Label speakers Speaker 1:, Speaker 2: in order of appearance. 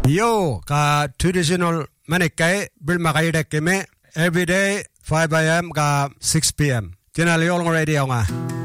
Speaker 1: Yo ka traditional manikai bil makai dek keme every day 5 a.m. ka 6 p.m. Channel yol radio nga.